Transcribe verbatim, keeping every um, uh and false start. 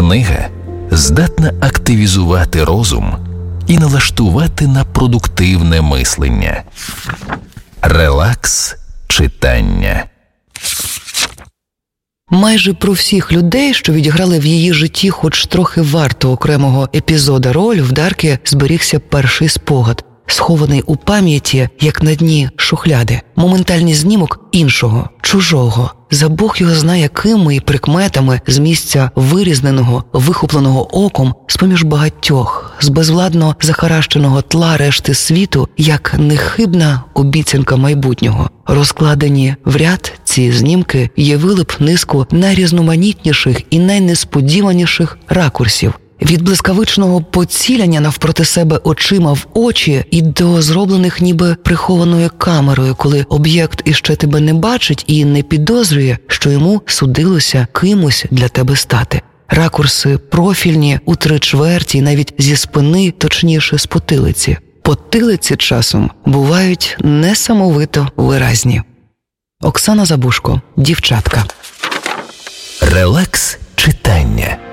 Книга здатна активізувати розум і налаштувати на продуктивне мислення. Релакс читання. Майже про всіх людей, що відіграли в її житті хоч трохи варто окремого епізода роль, в Даркі зберігся перший спогад, схований у пам'яті, як на дні шухляди. Моментальний знімок іншого, чужого, за Бог його знає кими і прикметами, з місця вирізненого, вихопленого оком, з-поміж багатьох, з безвладно захаращеного тла решти світу, як нехибна обіцянка майбутнього. Розкладені в ряд ці знімки явили б низку найрізноманітніших і найнесподіваніших ракурсів. Від блискавичного поціляння навпроти себе очима в очі і до зроблених ніби прихованою камерою, коли об'єкт іще тебе не бачить і не підозрює, що йому судилося кимось для тебе стати. Ракурси профільні, у три чверті, навіть зі спини, точніше з потилиці. Потилиці часом бувають несамовито виразні. Оксана Забушко, «Дівчатка». Релакс читання.